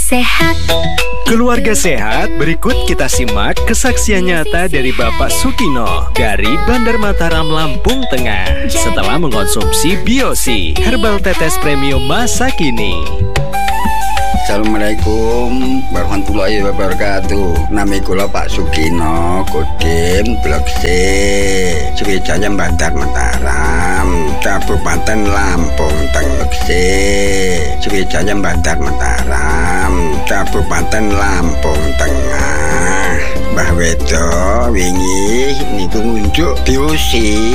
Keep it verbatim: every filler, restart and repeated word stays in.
sehat. Keluarga sehat, berikut kita simak kesaksian nyata dari Bapak Sukino dari Bandar Mataram, Lampung Tengah setelah mengkonsumsi Biosi herbal tetes premium masa kini. Assalamualaikum warahmatullahi wabarakatuh. Nami kula Pak Sukino, Kodim Blok C, Sriwijaya Bandar Mataram, Kabupaten Lampung Tengah C, Sriwijaya Bandar Mataram, Kabupaten Lampung Tengah. Mbah Wedo wingi niku ngunjuk Biosi